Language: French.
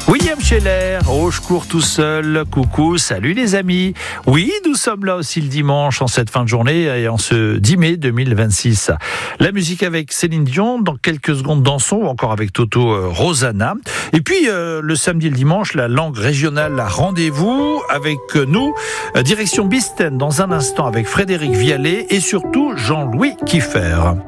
William Scheller, oh je cours tout seul, coucou, salut les amis. Oui, nous sommes là aussi le dimanche en cette fin de journée et en ce 10 mai 2026. La musique avec Céline Dion, dans quelques secondes dansons, ou encore avec Toto Rosanna. Et puis le samedi et le dimanche, la langue régionale a rendez-vous avec nous. Direction Bisten dans un instant avec Frédéric Vialet et surtout Jean-Louis Kieffer.